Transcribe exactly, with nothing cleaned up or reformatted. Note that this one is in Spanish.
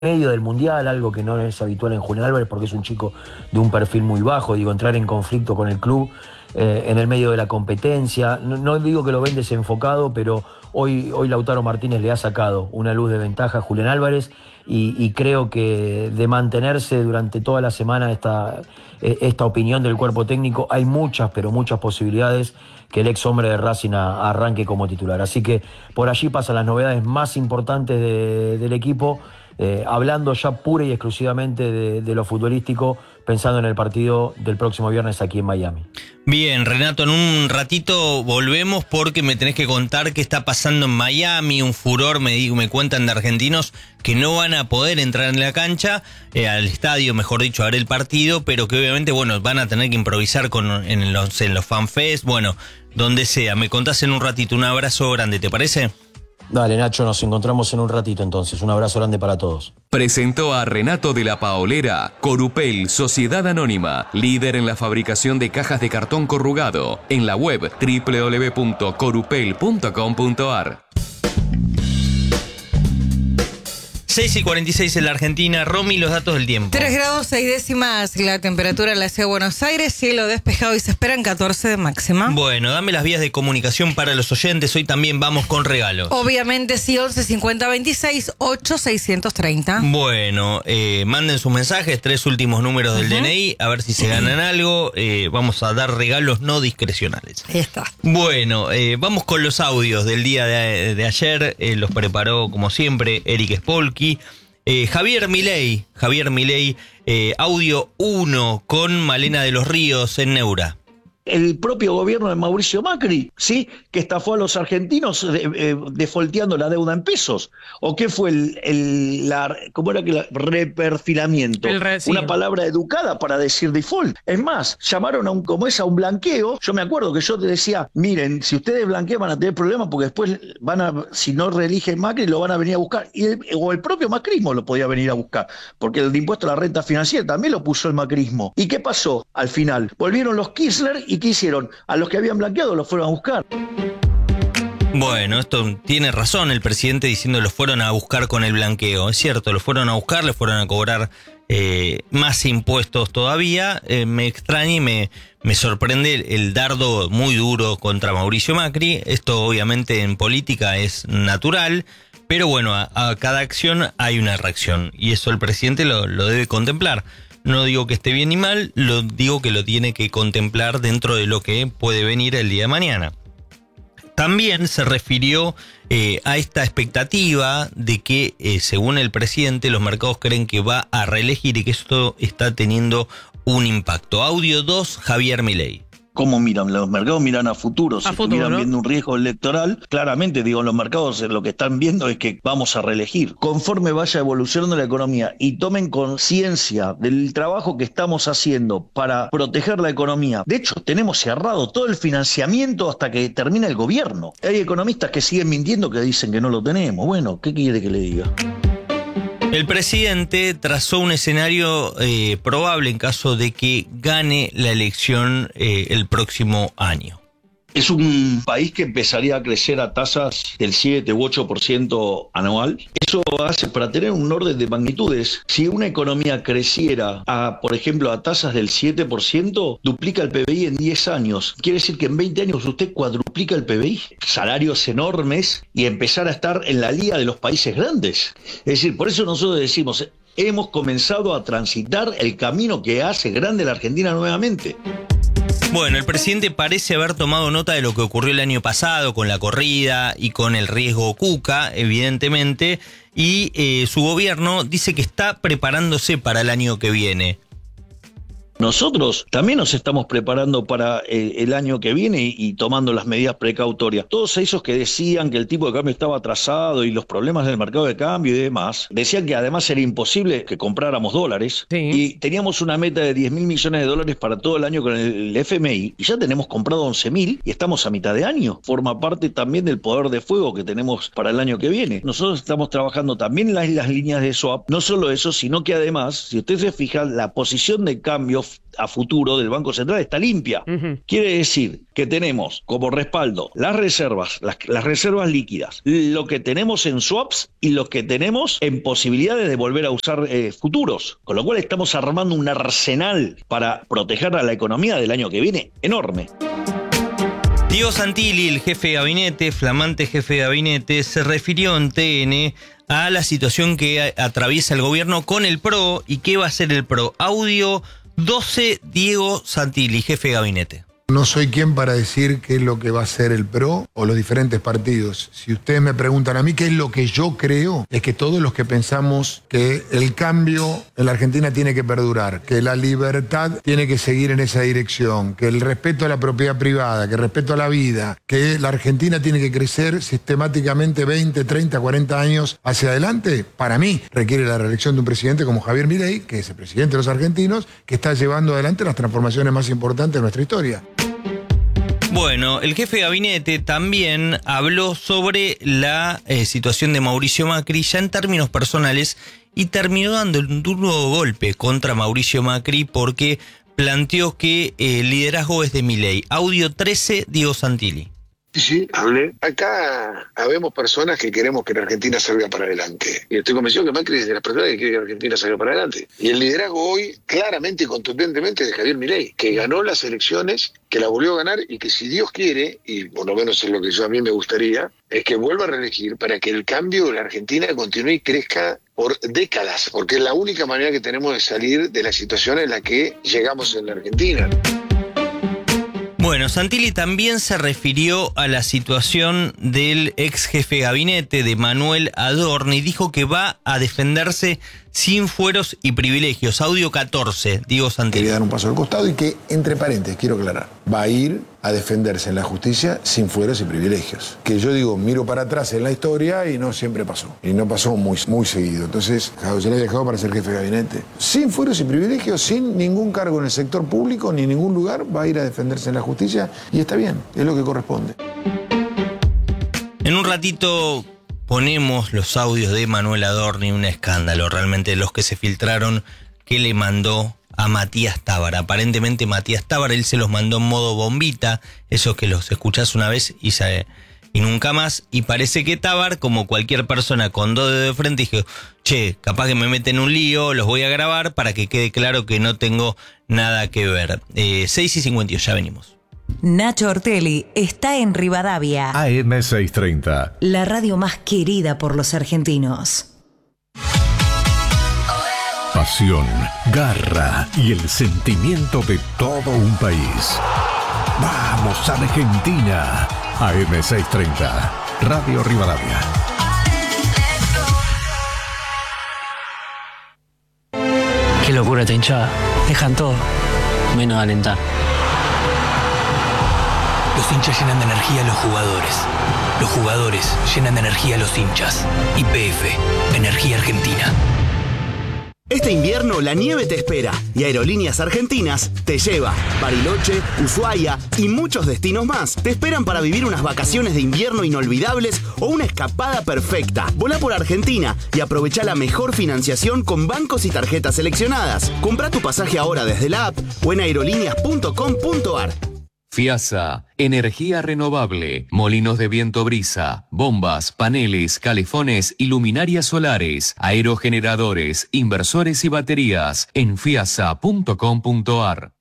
medio del Mundial, algo que no es habitual en Julián Álvarez porque es un chico de un perfil muy bajo, digo, entrar en conflicto con el club eh, en el medio de la competencia. No, no digo que lo ven desenfocado, pero hoy, hoy Lautaro Martínez le ha sacado una luz de ventaja a Julián Álvarez y, y creo que de mantenerse durante toda la semana esta, esta opinión del cuerpo técnico, hay muchas, pero muchas posibilidades que el ex hombre de Racing a, arranque como titular. Así que por allí pasan las novedades más importantes de, del equipo. Eh, hablando ya pura y exclusivamente de, de lo futbolístico, pensando en el partido del próximo viernes aquí en Miami. Bien, Renato, en un ratito volvemos porque me tenés que contar qué está pasando en Miami, un furor, me, me cuentan de argentinos que no van a poder entrar en la cancha, eh, al estadio, mejor dicho, a ver el partido, pero que obviamente, bueno, van a tener que improvisar con, en los, en los fanfest, bueno, donde sea. Me contás en un ratito, un abrazo grande, ¿te parece? Dale, Nacho, nos encontramos en un ratito entonces. Un abrazo grande para todos. Presentó a Renato de la Paolera, Corupel, Sociedad Anónima, líder en la fabricación de cajas de cartón corrugado, en la web doble u doble u doble u punto corupel punto com punto ar. seis y cuarenta y seis en la Argentina. Romy, los datos del tiempo. tres grados seis décimas la temperatura en la ciudad de Buenos Aires, cielo despejado y se esperan catorce de máxima. Bueno, dame las vías de comunicación para los oyentes. Hoy también vamos con regalos. Obviamente sí, once cincuenta veintiséis ocho seiscientos treinta. Bueno, eh, manden sus mensajes, tres últimos números del uh-huh. D N I, a ver si se ganan algo. Eh, vamos a dar regalos no discrecionales. Ahí está. Bueno, eh, vamos con los audios del día de, de ayer. Eh, los preparó, como siempre, Eric Spolky. Eh, Javier Milei, Javier Milei, eh, audio uno con Malena de los Ríos en Neura. El propio gobierno de Mauricio Macri, ¿sí? Que estafó a los argentinos de, eh, defolteando la deuda en pesos. ¿O qué fue el, el la, cómo era que la, reperfilamiento? El re, sí. Una palabra educada para decir default. Es más, llamaron a un, como es, a un blanqueo. Yo me acuerdo que yo te decía, miren, si ustedes blanquean van a tener problemas porque después van a, si no reeligen Macri, lo van a venir a buscar. Y el, o el propio macrismo lo podía venir a buscar, porque el impuesto a la renta financiera también lo puso el macrismo. ¿Y qué pasó al final? Volvieron los Kirchner. ¿Y qué hicieron? A los que habían blanqueado los fueron a buscar. Bueno, esto tiene razón el presidente diciendo los fueron a buscar con el blanqueo. Es cierto, los fueron a buscar, les fueron a cobrar eh, más impuestos todavía. Eh, me extraña y me, me sorprende el, el dardo muy duro contra Mauricio Macri. Esto obviamente en política es natural, pero bueno, a, a cada acción hay una reacción y eso el presidente lo, lo debe contemplar. No digo que esté bien ni mal, lo digo que lo tiene que contemplar dentro de lo que puede venir el día de mañana. También se refirió eh, a esta expectativa de que, eh, según el presidente, los mercados creen que va a reelegir y que esto está teniendo un impacto. Audio dos, Javier Milei. ¿Cómo miran? Los mercados miran a futuro, si a futuro, estuvieran ¿no? viendo un riesgo electoral, claramente, digo, los mercados lo que están viendo es que vamos a reelegir. Conforme vaya evolucionando la economía y tomen conciencia del trabajo que estamos haciendo para proteger la economía. De hecho, tenemos cerrado todo el financiamiento hasta que termine el gobierno. Hay economistas que siguen mintiendo que dicen que no lo tenemos. Bueno, ¿qué quiere que le diga? El presidente trazó un escenario eh, probable en caso de que gane la elección eh, el próximo año. Es un país que empezaría a crecer a tasas del siete u ocho por ciento anual. Eso hace, para tener un orden de magnitudes, si una economía creciera, a, por ejemplo, a tasas del siete por ciento, duplica el P B I en diez años. Quiere decir que en veinte años usted cuadruplica el P B I. Salarios enormes y empezar a estar en la liga de los países grandes. Es decir, por eso nosotros decimos, hemos comenzado a transitar el camino que hace grande la Argentina nuevamente. Bueno, el presidente parece haber tomado nota de lo que ocurrió el año pasado con la corrida y con el riesgo Cuca, evidentemente, y eh, su gobierno dice que está preparándose para el año que viene. Nosotros también nos estamos preparando para eh, el año que viene y, y tomando las medidas precautorias. Todos esos que decían que el tipo de cambio estaba atrasado y los problemas del mercado de cambio y demás, decían que además era imposible que compráramos dólares. Sí. Y teníamos una meta de diez mil millones de dólares para todo el año con el F M I y ya tenemos comprado once mil y estamos a mitad de año. Forma parte también del poder de fuego que tenemos para el año que viene. Nosotros estamos trabajando también en las, las líneas de swap. No solo eso, sino que además, si usted se fija, la posición de cambio a futuro del Banco Central está limpia. Uh-huh. Quiere decir que tenemos como respaldo las reservas, las, las reservas líquidas, lo que tenemos en swaps y lo que tenemos en posibilidades de volver a usar eh, futuros. Con lo cual estamos armando un arsenal para proteger a la economía del año que viene enorme. Diego Santilli, el jefe de gabinete, flamante jefe de gabinete, se refirió en T N a la situación que atraviesa el gobierno con el P R O y qué va a hacer el P R O. Audio doce, Diego Santilli, jefe de gabinete. No soy quien para decir qué es lo que va a hacer el P R O o los diferentes partidos. Si ustedes me preguntan a mí qué es lo que yo creo, es que todos los que pensamos que el cambio en la Argentina tiene que perdurar, que la libertad tiene que seguir en esa dirección, que el respeto a la propiedad privada, que el respeto a la vida, que la Argentina tiene que crecer sistemáticamente veinte, treinta, cuarenta años hacia adelante, para mí requiere la reelección de un presidente como Javier Milei, que es el presidente de los argentinos, que está llevando adelante las transformaciones más importantes de nuestra historia. Bueno, el jefe de gabinete también habló sobre la eh, situación de Mauricio Macri ya en términos personales y terminó dando un duro golpe contra Mauricio Macri porque planteó que eh, el liderazgo es de Milei. Audio trece, Diego Santilli. Sí, sí, hablé. Acá habemos personas que queremos que la Argentina salga para adelante. Y estoy convencido que Macri es de las personas que quiere que la Argentina salga para adelante. Y el liderazgo hoy, claramente y contundentemente, es de Javier Milei, que ganó las elecciones, que la volvió a ganar y que si Dios quiere, y por lo menos es lo que yo a mí me gustaría, es que vuelva a reelegir para que el cambio de la Argentina continúe y crezca por décadas, porque es la única manera que tenemos de salir de la situación en la que llegamos en la Argentina. Bueno, Santilli también se refirió a la situación del ex jefe de gabinete de Manuel Adorni y dijo que va a defenderse sin fueros y privilegios. Audio catorce, Diego Santilli. Quería dar un paso al costado y que, entre paréntesis, quiero aclarar, va a ir a defenderse en la justicia sin fueros y privilegios. Que yo digo, miro para atrás en la historia y no siempre pasó. Y no pasó muy, muy seguido. Entonces, se le ha dejado para ser jefe de gabinete. Sin fueros y privilegios, sin ningún cargo en el sector público ni en ningún lugar, va a ir a defenderse en la justicia y está bien, es lo que corresponde. En un ratito ponemos los audios de Manuel Adorni, un escándalo realmente, los que se filtraron que le mandó a Matías Tábara. Aparentemente Matías Tábara, él se los mandó en modo bombita, esos que los escuchás una vez y, se, y nunca más, y parece que Tábara, como cualquier persona con dos dedos de frente, dijo, che, capaz que me meten en un lío, los voy a grabar para que quede claro que no tengo nada que ver. Eh, seis y cincuenta y dos, ya venimos. Nacho Ortelli está en Rivadavia. A M seiscientos treinta. La radio más querida por los argentinos. Pasión, garra y el sentimiento de todo un país. ¡Vamos, Argentina! A M seiscientos treinta. Radio Rivadavia. Qué locura esta hinchada. Dejan todo, menos alentar. Los hinchas llenan de energía a los jugadores. Los jugadores llenan de energía a los hinchas. Y P F, Energía Argentina. Este invierno la nieve te espera y Aerolíneas Argentinas te lleva. Bariloche, Ushuaia y muchos destinos más te esperan para vivir unas vacaciones de invierno inolvidables o una escapada perfecta. Volá por Argentina y aprovecha la mejor financiación con bancos y tarjetas seleccionadas. Comprá tu pasaje ahora desde la app o en aerolíneas punto com punto ar. FIASA, energía renovable, molinos de viento brisa, bombas, paneles, calefones y luminarias solares, aerogeneradores, inversores y baterías en fiasa punto com punto ar.